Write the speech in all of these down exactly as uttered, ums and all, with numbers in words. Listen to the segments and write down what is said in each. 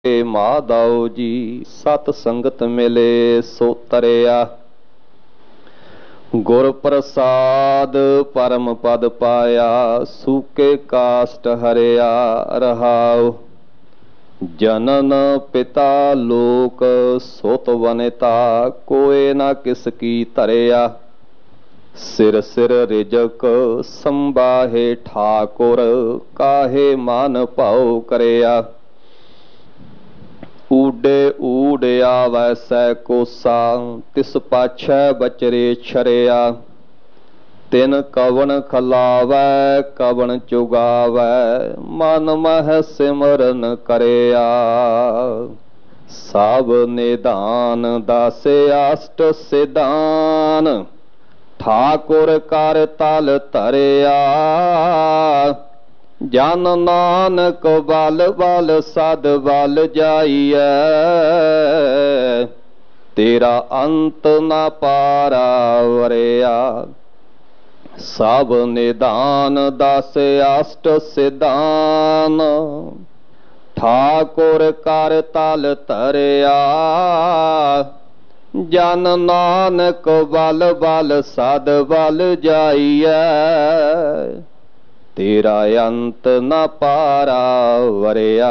ਮਾਧਵ ਜੀ ਸਤ ਸੰਗਤ ਮਿਲੇ ਸੋ ਤਰਿਆ। ਗੁਰ ਪ੍ਰਸਾਦ ਪਰਮ ਪਦ ਪਾਇਆ, ਸੂਕੇ ਕਾਸ਼ਟ ਹਰਿਆ ਰਹਾਉ। ਜਨਨ ਪਿਤਾ ਲੋਕ ਸੁਤ ਵਨਿਤਾ, ਕੋਏ ਨਾ ਕਿਸ ਕੀ ਧਰਿਆ। ਸਿਰ ਸਿਰ ਰਿਜਕ ਸੰਬਾਹੇ ਠਾਕੁਰ, ਕਾਹੇ ਮਨ ਭਾਉ ਕਰਿਆ। ਊਡੇ ਊਡ ਆਵੈ ਸੈ ਕੋਸਾ, ਤਿਸ ਪਾਛੈ ਬਚਰੇ ਛਰਿਆ। ਤਿਨ ਕਵਣ ਖਲਾਵੈ ਕਵਣ ਚੁਗਾਵੈ, ਮਨ ਮਹਿ ਸਿਮਰਨ ਕਰਿਆ। ਸਭ ਨਿਧਾਨ ਦਾਸੇ ਅਸ਼ਟ ਸਿਧਾਨ, ਠਾਕੁਰ ਕਰ ਤਲ ਧਰਿਆ। ਜਨ ਨਾਨਕ ਬਲ ਬਲ ਸਦ ਬਲ ਜਾਈਐ, ਤੇਰਾ ਅੰਤ ਨਾ ਪਾਰਾ ਵਰਿਆ। ਸਭ ਨਿਧਾਨ ਦਸ ਅਸ਼ਟ ਸਿਧਾਨ, ਠਾਕੁਰ ਕਰ ਤਲ ਧਰਿਆ। ਜਨ ਨਾਨਕ ਬਲ ਬਲ ਸਦ ਬਲ ਜਾਈਐ, ਤੇਰਾ ਅੰਤ ਨਾ ਪਾਰਾ ਵਰਿਆ।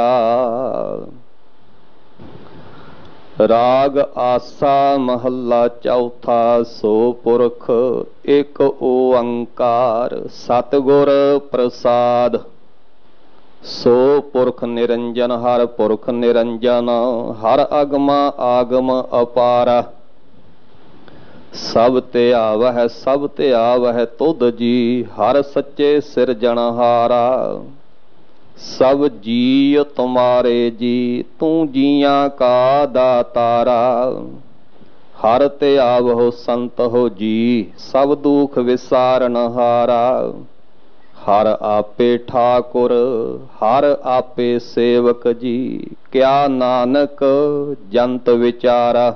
ਰਾਗ ਆਸਾ ਮਹੱਲਾ ਚੌਥਾ। ਸੋ ਪੁਰਖ ਇੱਕ ਓੰਕਾਰ, ਸਤਿਗੁਰ ਪ੍ਰਸਾਦ। ਸੋ ਪੁਰਖ ਨਿਰੰਜਨ ਹਰ ਪੁਰਖ ਨਿਰੰਜਨ, ਹਰ ਅਗਮ ਆਗਮ ਅਪਾਰਾ। ਸਭ ਧਿਆਵਹਿ ਸਭ ਧਿਆਵਹਿ ਤੁਧ ਜੀ, ਹਰ ਸੱਚੇ ਸਿਰਜਣਹਾਰਾ। ਸਭ ਜੀਅ ਤੁਮਾਰੇ ਜੀ, ਤੂੰ ਜੀਆਂ ਕਾ ਦਾਤਾਰਾ। ਹਰ ਧਿਆਵਹੁ ਸੰਤ ਹੋ ਜੀ, ਸਭ ਦੁਖ ਵਿਸਾਰਨਹਾਰਾ। ਹਰ ਆਪੇ ਠਾਕੁਰ ਹਰ ਆਪੇ ਸੇਵਕ ਜੀ, ਕਿਆ ਨਾਨਕ ਜੰਤ ਵਿਚਾਰਾ।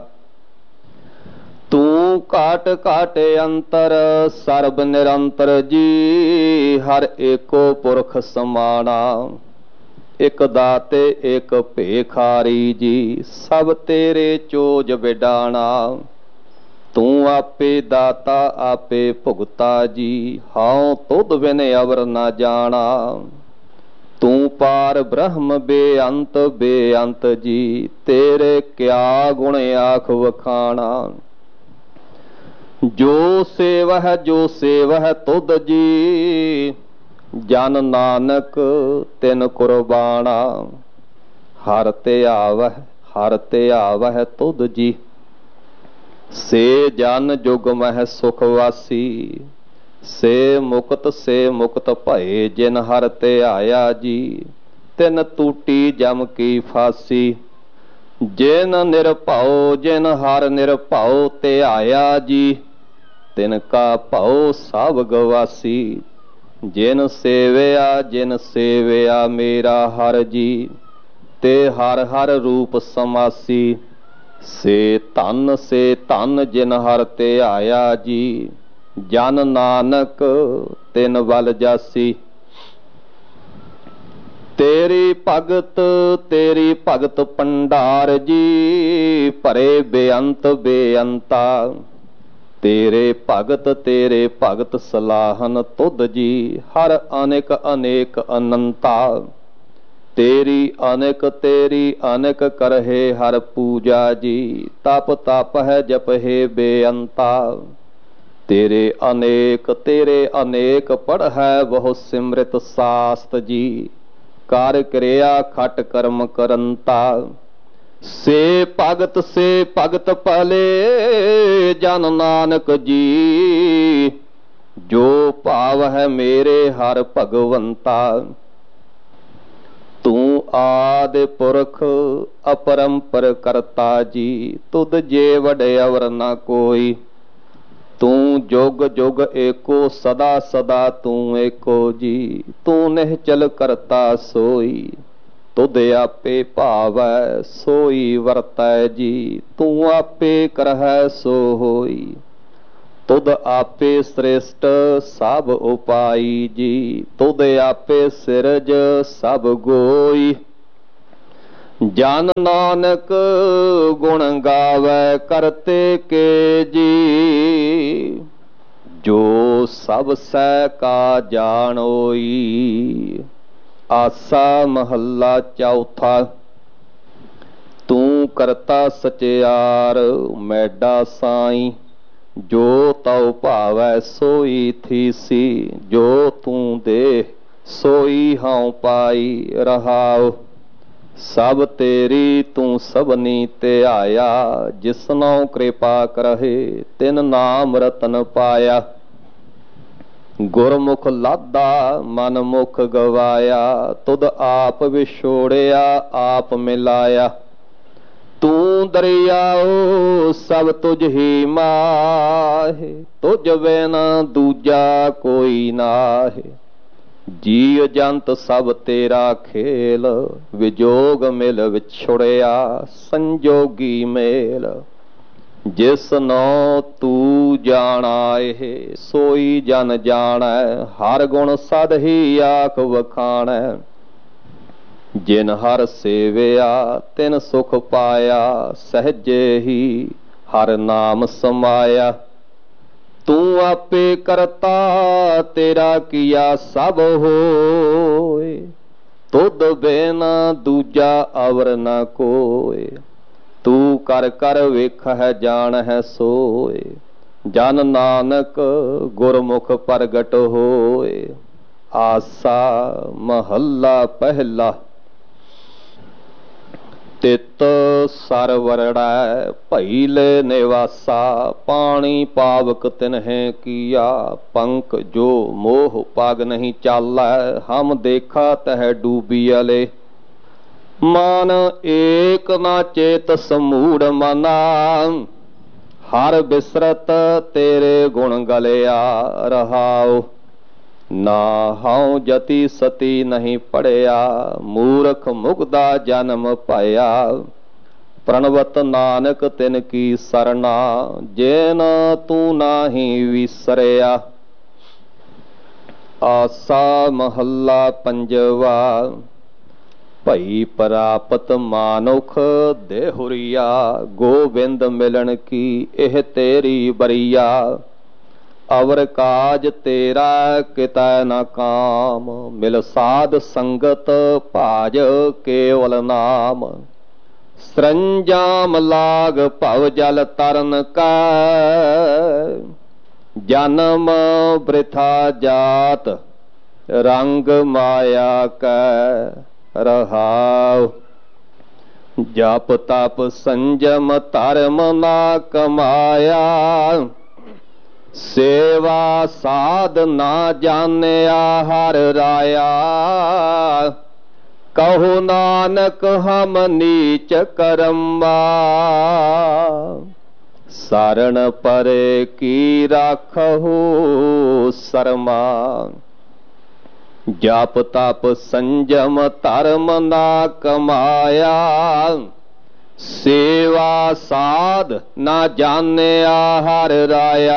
ਤੂੰ ਘਾਟ ਘਾਟ ਅੰਤਰ ਸਰਬ ਨਿਰੰਤਰ ਜੀ, ਹਰ ਏਕੋ ਪੁਰਖ ਸਮਾਣਾ। ਇਕ ਦਾਤੇ ਇਕ ਭੇਖਾਰੀ ਜੀ, ਸਭ ਤੇਰੇ ਚੋਜ ਵਿਡਾਣਾ। ਤੂੰ ਆਪੇ ਦਾਤਾ ਆਪੇ ਭੁਗਤਾ ਜੀ, ਹਉ ਤੁਧ ਬਿਨ ਅਵਰ ਨਾ ਜਾਣਾ। ਤੂੰ ਪਾਰ ਬ੍ਰਹਮ ਬੇਅੰਤ ਬੇਅੰਤ ਜੀ, ਤੇਰੇ ਕਿਆ ਗੁਣ ਆਖ ਵਖਾਣਾ। ਜੋ ਸੇਵਹਿ ਜੋ ਸੇਵਹਿ ਤੁਧ ਜੀ, ਜਨ ਨਾਨਕ ਤਿਨ ਕੁਰਬਾਣਾ। ਹਰ ਧਿਆਵਹਿ ਹਰ ਧਿਆਵਹਿ ਤੁਧ ਜੀ, ਸੇ ਜਨ ਜੁਗ ਮਹਿ ਸੁਖ ਵਾਸੀ। ਸੇ ਮੁਕਤ ਸੇ ਮੁਕਤ ਭਏ, ਜਿਨ ਹਰ ਧਿਆਇਆ ਜੀ। ਤਿਨ ਟੂਟੀ ਜਮ ਕੀ ਫਾਸੀ। ਜਿਨ ਨਿਰਭਉ ਜਿਨ ਹਰ ਨਿਰਭਉ ਧਿਆਇਆ ਜੀ, ਤਿਨ ਕਾ ਭਉ ਸਭ ਗਵਾਸੀ। ਜਿਨ ਸੇਵਿਆ ਜਿਨ ਸੇਵਿਆ ਮੇਰਾ ਹਰ ਜੀ, ਤੇ ਹਰ ਹਰ ਰੂਪ ਸਮਾਸੀ। ਸੇ ਧਨ ਸੇ ਧਨ ਜਿਨ ਹਰ ਧਿਆਇਆ ਜੀ, ਜਨ ਨਾਨਕ ਤਿਨ ਬਲ ਜਾਸੀ। ਤੇਰੀ ਭਗਤ ਤੇਰੀ ਭਗਤ ਭੰਡਾਰ ਜੀ, ਭਰੇ ਬੇਅੰਤ ਬੇਅੰਤਾ। ਤੇਰੇ ਭਗਤ ਤੇਰੇ ਭਗਤ ਸਲਾਹਨ ਤੁਧ ਜੀ, ਹਰ ਅਨੇਕ ਅਨੇਕ ਅਨੰਤਾ। ਤੇਰੀ ਅਨੇਕ ਤੇਰੀ ਅਨੇਕ ਕਰਹਿ ਹਰ ਪੂਜਾ ਜੀ, ਤਪ ਤਪ ਹੈ ਜਪ ਹੈ ਬੇਅੰਤਾ। ਤੇਰੇ ਅਨੇਕ ਤੇਰੇ ਅਨੇਕ ਪੜ੍ਹੈ ਬਹੁ ਸਿਮਰਿਤ ਸਾਸਤ ਜੀ, ਕਰ ਕਿਰਿਆ ਖਟ ਕਰਮ ਕਰੰਤਾ। ਸੇ ਭਗਤ ਸੇ ਭਗਤ ਭਲੇ ਜਨ ਨਾਨਕ ਜੀ, ਜੋ ਭਾਵ ਹੈ ਮੇਰੇ ਹਰ ਭਗਵੰਤਾ। ਤੂੰ ਆਦਿ ਪੁਰਖ ਅਪਰੰਪਰ ਕਰਤਾ ਜੀ, ਤੁਧ ਜੇ ਵਡਿ ਅਵਰ ਨਾ ਕੋਈ। ਤੂੰ ਜੁਗ ਜੁਗ ਏਕੋ ਸਦਾ ਸਦਾ ਤੂੰ ਏਕੋ ਜੀ, ਤੂੰ ਨਿਹਚਲ ਕਰਤਾ ਸੋਈ। ਤੁਧ ਆਪੇ ਭਾਵੈ ਸੋਈ ਵਰਤੈ ਜੀ, ਤੂੰ ਆਪੇ ਕਰਹਿ ਸੋ ਹੋਈ। ਤੁਧ ਆਪੇ ਸ੍ਰੇਸ਼ਟ ਸਭ ਉਪਾਈ ਜੀ, ਤੁਧ ਆਪੇ ਸਿਰਜ ਸਭ ਗੋਈ। ਜਨ ਨਾਨਕ ਗੁਣ ਗਾਵੈ ਕਰਤੇ ਕੇ ਜੀ, ਜੋ ਸਭ ਸਹਿ ਕਾ ਜਾਣੋਈ। ਆਸਾ ਮਹੱਲਾ ਚੌਥਾ। ਤੂੰ ਕਰਤਾ ਸਚਿਆਰ ਮੈਡਾ ਸਾਈਂ, ਜੋ ਤਉ ਭਾਵੈ ਸੋਈ ਥੀਸੀ। ਜੋ ਤੂੰ ਦੇ ਸੋਈ ਹਉ ਪਾਈ ਰਹਾਉ। ਸਭ ਤੇਰੀ ਤੂੰ ਸਭਨੀ ਧਿਆਇਆ, ਜਿਸਨੋ ਕਿਰਪਾ ਕਰਹਿ ਤਿਨ ਨਾਮ ਰਤਨ ਪਾਇਆ। ਗੁਰਮੁਖ ਲਾਧਾ ਮਨ ਮੁਖ ਗਵਾਇਆ, ਤੁਧ ਆਪ ਵਿਛੋੜਿਆ ਆਪ ਮਿਲਾਇਆ। ਤੂੰ ਦਰਿਆਓ ਸਭ ਤੁਝ ਹੀ ਮਾਹੇ, ਤੁਝ ਬਿਨ ਦੂਜਾ ਕੋਈ ਨਾਹੇ। ਜੀਅ ਜੰਤ ਸਭ ਤੇਰਾ ਖੇਲ, ਵਿਜੋਗ ਮਿਲ ਵਿਛੁੜਿਆ ਸੰਜੋਗੀ ਮੇਲ। ਜਿਸਨੋ ਤੂੰ ਜਾਣਾਏ ਸੋਈ ਜਨ ਜਾਣੈ, ਹਰ ਗੁਣ ਸਦ ਹੀ ਆਖ ਵਖਾਣੈ। ਜਿਨ ਹਰ ਸੇਵਿਆ ਤਿਨ ਸੁਖ ਪਾਇਆ, ਸਹਿਜੇ ਹੀ ਹਰ ਨਾਮ ਸਮਾਇਆ। ਤੂੰ ਆਪੇ ਕਰਤਾ ਤੇਰਾ ਕੀਆ ਸਭ ਹੋਏ, ਤੁਧ ਬਿਨ ਦੂਜਾ ਅਵਰ ਨ ਕੋਇ। ਤੂੰ ਕਰ ਕਰ ਵੇਖਹਿ ਜਾਣਹਿ ਸੋਏ, ਜਨ ਨਾਨਕ ਗੁਰਮੁਖ ਪ੍ਰਗਟ ਹੋਏ। ਆਸਾ ਮਹੱਲਾ ਪਹਿਲਾ। ਤਿਤ ਸਰ ਵਰੜੈ ਭਈ ਲੈ ਨਿਵਾਸਾ, ਪਾਣੀ ਪਾਵਕ ਤਿਨਹਿ ਕੀਆ। ਪੰਕ ਜੋ ਮੋਹ ਪਗ ਨਹੀਂ ਚਾਲੈ, ਹਮ ਦੇਖਾ ਤਹਿ ਡੂਬੀਅਲੇ। ਮਨ ਏਕ ਨਾ ਚੇਤ ਸਮੂੜ ਮਨਾ, ਹਰ ਬਿਸਰਤ ਤੇਰੇ ਗੁਣ ਗਲਿਆ ਰਹਾਉ। ਨਾ ਹਉ ਜਤੀ ਸਤੀ ਨਹੀਂ ਪੜਿਆ, ਮੂਰਖ ਮੁਗਦਾ ਜਨਮ ਪਾਇਆ। ਪ੍ਰਣਵਤ ਨਾਨਕ ਤਿਨ ਕੀ ਸਰਨਾ, ਜੇਨ ਤੂੰ ਨਾਹੀ ਵਿਸਰਿਆ। ਆਸਾ ਮਹੱਲਾ ਪੰਜਵਾ। ਭਈ ਪ੍ਰਾਪਤ ਮਾਨੁਖ ਦੇਹੁਰੀਆ, ਗੋਬਿੰਦ ਮਿਲਣ ਕੀ ਇਹ ਤੇਰੀ ਬਰੀਆ। ਅਵਰ ਕਾਜ ਤੇਰਾ ਕਿਤੈ ਨ ਕਾਮ, ਮਿਲ ਸਾਧ ਸੰਗਤ ਭਾਜ ਕੇਵਲ ਨਾਮ। ਸਰੰਜਾਮ ਲਾਗ ਭਵ ਜਲ ਤਰਨ ਕੈ, ਜਨਮ ਬ੍ਰਿਥਾ ਜਾਤ ਰੰਗ ਮਾਇਆ ਕੈ ਰਹਾਉ। ਜਪ ਤਪ ਸੰਜਮ ਧਰਮ ਨਾ ਕਮਾਇਆ, ਸੇਵਾ ਸਾਧ ਨਾ ਜਾਣਿਆ ਹਰ ਰਾਇਆ। ਕਹੋ ਨਾਨਕ ਹਮ ਨੀਚ ਕਰਮਾ, ਸਰਣ ਪਰੇ ਕੀ ਰਾਖਹੁ ਸਰਮਾ। ਜਪ ਤਪ ਸੰਜਮ ਧਰਮ ਨਾ ਕਮਾਇਆ, ਸੇਵਾ ਸਾਧ ਨਾ ਜਾਣਿਆ ਹਰ ਰਾਇਆ।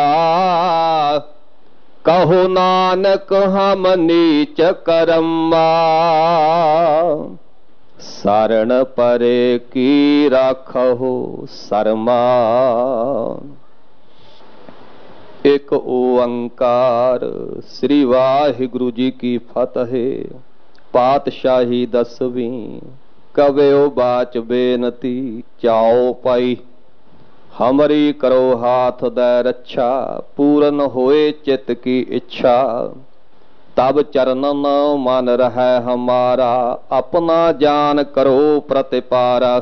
ਕਹੋ ਨਾਨਕ ਹਮ ਨੀਚ ਕਰਮਾ, ਸਰਣ ਪਰੇ ਕੀ ਰਾਖਹੁ ਸਰਮਾ। ਇੱਕ ਓੰਕਾਰ। ਸ੍ਰੀ ਵਾਹਿਗੁਰੂ ਜੀ ਕੀ ਫਤਿਹ। ਪਾਤਸ਼ਾਹੀ ਦਸਵੀਂ। ਕਵਿਓ ਬਾਚ ਬੇਨਤੀ ਚਾਓ ਪਾਈ। ਹਮਰੀ ਕਰੋ ਹਾਥ ਦੈ ਰੱਛਾ, ਪੂਰਨ ਹੋਏ ਚਿਤ ਕੀ ਇੱਛਾ। ਤਬ ਚਰਨਨ ਮਨ ਰਹੈ ਹਮਾਰਾ, ਆਪਣਾ ਜਾਨ ਕਰੋ ਪ੍ਰਤਿਪਾਰਾ।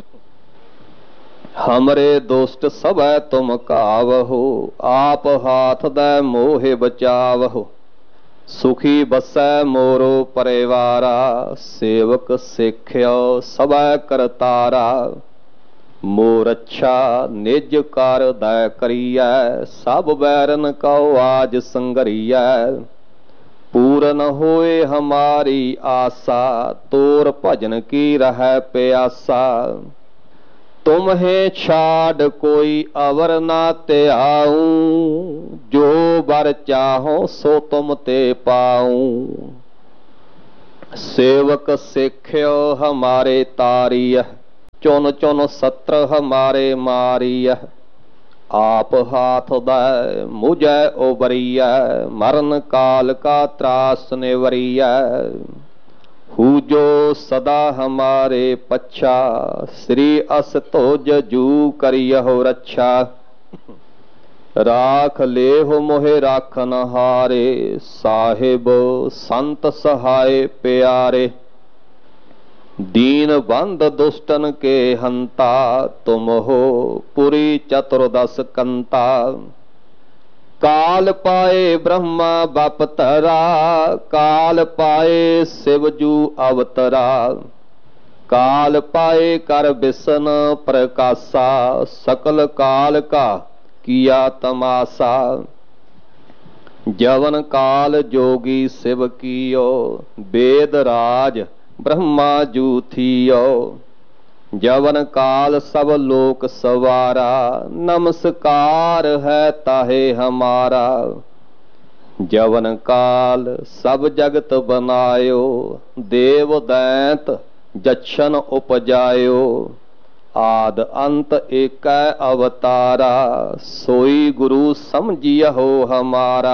हमरे दोस्त सबै तुम कावहो, आप हाथ दै मोहे बचावहो। सुखी बसै मोरो परिवारा, सेवक सिख्यो सबै करतारा। मोर अच्छा निज कर दै करियै, सब बैरन कहो आज संगरियै। पूरन होए हमारी आसा, तोर भजन की रहै प्यासा। तुम्हें छाड़ कोई अवर ना त्याऊं, जो बर चाहो सो तुम ते पाऊं। सेवक सेख्यो हमारे तारिय, चुन चुन सत्र हमारे मारिय। आप हाथ दै मुझे उबरिय, मरण काल का त्रास निवरिय। हु जो सदा हमारे पच्छा, श्री अस तोज जू करियहो रक्षा। राख लेहो मोहे राखन हारे, साहिब संत सहाय प्यारे। दीन बंद दुष्टन के हंता, तुम हो पुरी चतुर्दश कंता। काल पाए ब्रह्मा बपतरा, काल पाए शिवजू अवतरा। काल पाए कर बिसन प्रकाशा, सकल काल का किया तमाशा। जवन काल जोगी शिव कियो, वेद राज ब्रह्मा जू थियो। जवन काल सब लोक सवारा, नमस्कार है ताहे हमारा। जवन काल सब जगत बनायो, देव दैत जच्छन उपजायो। आद अंत एक अवतारा, सोई गुरु समझियहो हमारा।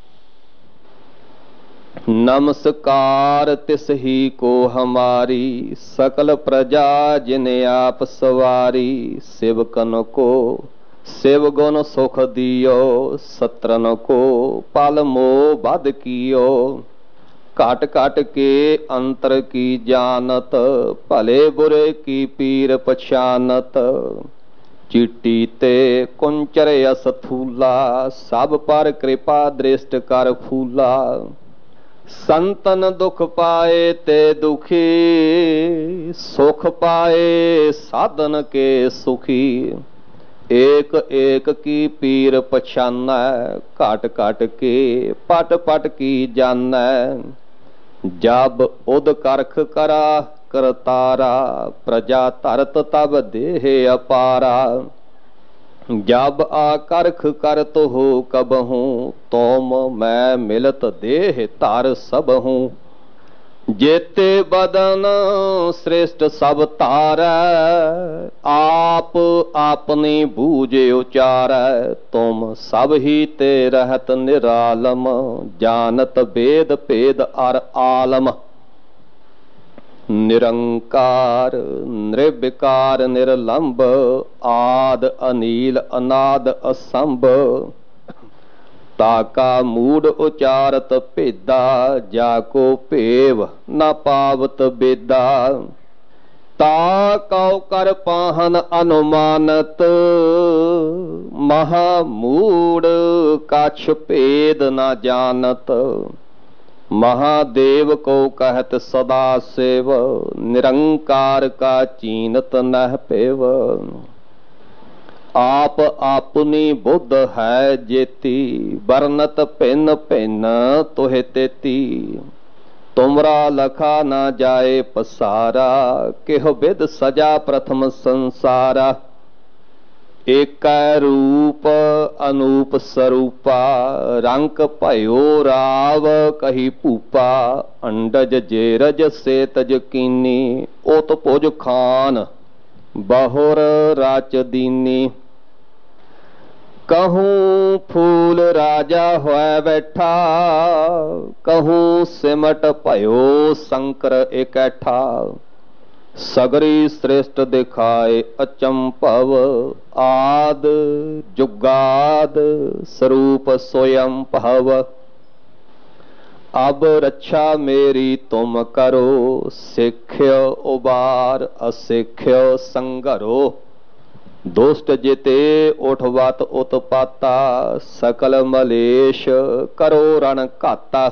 नमस्कार तिस ही को हमारी, सकल प्रजा जिने आप सवारी। सेवकन को शिव गुण सुख दियो, सत्रन को पल मोह बद कियो। काट काट के अंतर की जानत, भले बुरे की पीर पछानत। चिट्टी ते कुंचर यस थूला, सब पर कृपा दृष्ट कर फूला। संतन दुख पाए ते दुखी, सुख पाए साधन के सुखी। एक एक की पीर पछाना, काट काट के पट पट की जाना। जब उद करख करा करतारा, प्रजा तरत तब देह अपारा। जब आकर्ख कर तो हो कबहूँ, तुम मैं मिलत देह तार सबहूँ। जेते बदन श्रेष्ठ सब तारै, आप आपनी बूझ उचारै। तुम सब ही ते रहत निरालम, जानत वेद भेद अर आलम। निरंकार निर्विकार निर्लंब, आद अनील अनाद असंभ। ताका मूड उचारत भेदा, जाको भेव न पावत बेदा। ताकौ कर पाहन अनुमानत, महामूड कछ भेद न जानत। महादेव को कहत सदा सेव, निरंकार का चीनत नह पेव। आप आपनी बुद्ध है जेती, बरनत भिन्न भिन्न तुहे तेती। तुमरा लखा न जाए पसारा, केह विद सजा प्रथम संसारा। एक रूप अनूप स्वरूपा, रंक भयो राव कही भूपा। अंडज जेरज से तज कीनी, ओत भुज खान बहुर राच दीनी। कहूँ फूल राजा होए बैठा, कहूँ सिमट भयो शंकर इकट्ठा। सगरी श्रेष्ठ दिखाए अचंभव, आद जुगाद स्वरूप स्वयं भव। अब रक्षा मेरी तुम करो, सिख्यो उबार असिख्यो संगरो। दुष्ट जिते उठवत उत्पाता, सकल मलेश करो रण घाता।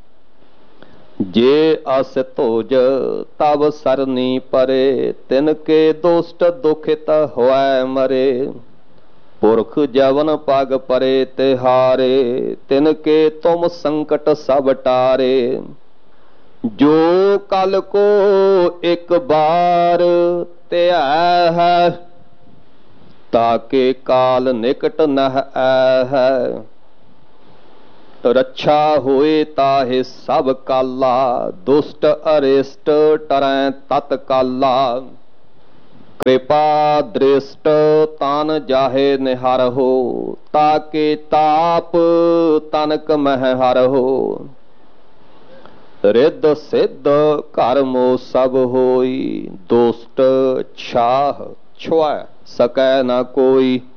जे अस तोज तब सरनी परे, तिनके दुष्ट दुखित होए मरे। पुरख जवन पग परे तिहारे, तिनके तुम संकट सब टारे। जो कल को एक बार त्या है, ताके काल निकट नह है। रक्षा होए ताहे सब काला, दुष्ट अरिष्ट टरै तत्काला। कृपा दृष्ट तान जाहे निहार हो, ताके ताप तनक मह हर हो। रिद्ध सिद्ध घर मो सब होई, दुष्ट छाह छुआ सकै न कोई।